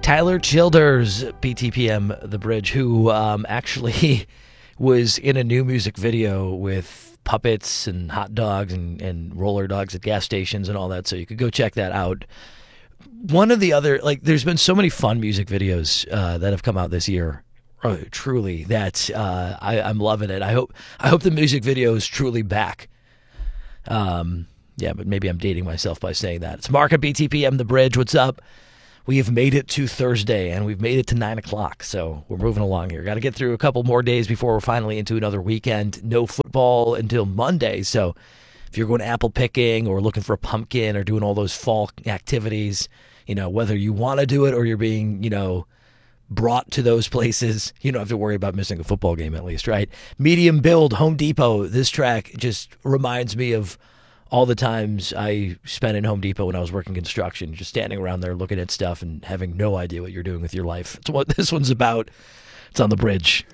Tyler Childers, BTPM The Bridge, who actually was in a new music video with puppets and hot dogs and roller dogs at gas stations and all that, so you could go check that out. One of the other, there's been so many fun music videos that have come out this year, truly, that I'm loving it. I hope the music video is truly back. Yeah, but maybe I'm dating myself by saying that. It's Mark at BTPM The Bridge. What's up? We have made it to Thursday, and we've made it to 9 o'clock, so we're moving along here. Got to get through a couple more days before we're finally into another weekend. No football until Monday, so if you're going apple picking or looking for a pumpkin or doing all those fall activities, whether you want to do it or you're being, brought to those places, you don't have to worry about missing a football game at least, right? Medium Build, Home Depot. This track just reminds me of all the times I spent in Home Depot when I was working construction, just standing around there looking at stuff and having no idea what you're doing with your life. It's what this one's about. It's on The Bridge.